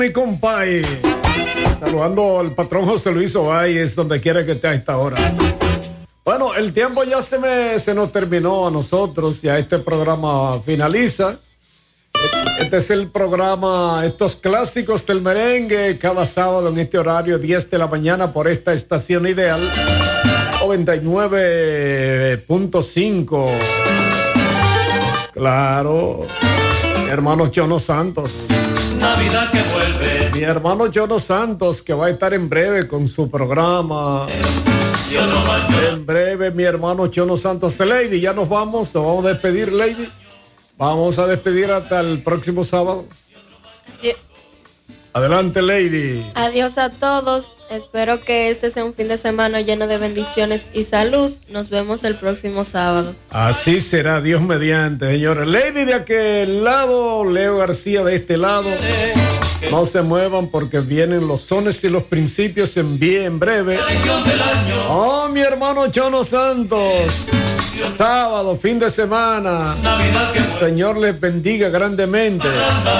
Mi compay, saludando al patrón José Luis Ovalle, donde quiera que esté a esta hora. Bueno, el tiempo ya se nos terminó a nosotros, ya este programa finaliza. Este es el programa, estos clásicos del merengue, cada sábado en este horario, 10 de la mañana, por esta estación ideal, 99.5. Claro, mi hermano Chono Santos. Navidad que vuelve. Mi hermano Chono Santos, que va a estar en breve con su programa. En breve, mi hermano Chono Santos. Lady, ya nos vamos a despedir, Lady. Vamos a despedir hasta el próximo sábado. Adelante, Lady. Adiós a todos. Espero que este sea un fin de semana lleno de bendiciones y salud. Nos vemos el próximo sábado. Así será, Dios mediante, señores. Lady de aquel lado, Leo García de este lado. No se muevan porque vienen los sones y los principios en breve. Oh, mi hermano Chono Santos. Sábado, fin de semana. Señor les bendiga grandemente.